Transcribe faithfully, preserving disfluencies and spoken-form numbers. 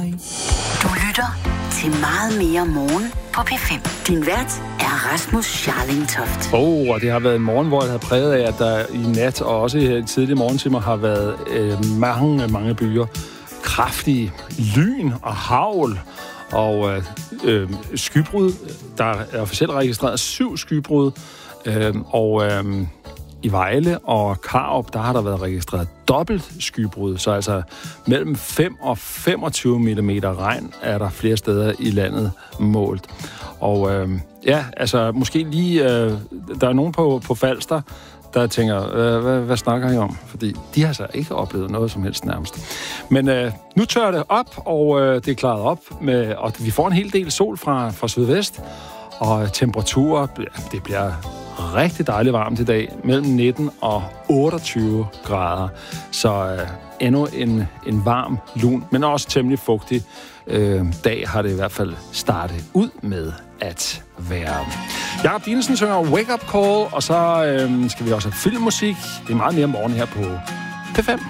dig. Du lytter til Meget mere morgen på P fem. Din vært er Rasmus Scharling Toft. Oh, og det har været en morgen, hvor det har præget af, at der i nat og også i tidlige morgentimer har været øh, mange, mange byer. Kraftige lyn og hagl og øh, øh, skybrud. Der er officielt registreret syv skybrud, øh, og øh, i Vejle og Karup, der har der været registreret dobbelt skybrud, så altså mellem fem og femogtyve millimeter regn er der flere steder i landet målt. Og øh, ja, altså måske lige, øh, der er nogen på, på Falster, der tænker, øh, hvad, hvad snakker I om? Fordi de har så ikke oplevet noget som helst nærmest. Men øh, nu tørrer det op, og øh, det er klaret op, med, og vi får en hel del sol fra, fra sydvest, og temperaturer, det bliver rigtig dejligt varmt i dag, mellem nitten og otteogtyve grader. Så øh, endnu en, en varm, lun, men også temmelig fugtig øh, dag har det i hvert fald startet ud med at være. Jakob Dinesen synger Wake Up Call, og så øh, skal vi også have filmmusik. Det er meget mere morgen her på P fem.